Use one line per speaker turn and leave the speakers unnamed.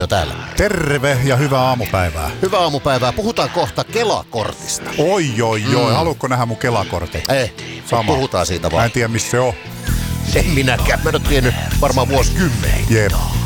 täällä.
Terve ja hyvää aamupäivää.
Hyvää aamupäivää. Puhutaan kohta Kela-kortista.
Oi. Haluatko nähdä mun Kela-kortin?
Sama. Puhutaan siitä vaan.
Mä en tiedä missä se on.
En minäkään. Mä en ole tiennyt varmaan vuosikymmeniä.
Jep.